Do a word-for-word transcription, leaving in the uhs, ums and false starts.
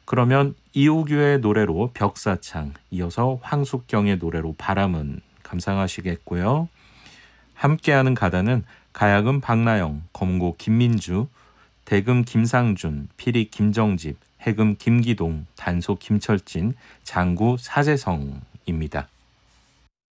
그러면 이호규의 노래로 벽사창, 이어서 황숙경의 노래로 바람은 감상하시겠고요. 함께하는 가다는 가야금 박나영, 검고 김민주, 대금 김상준, 피리 김정집, 해금 김기동, 단소 김철진, 장구 사재성입니다.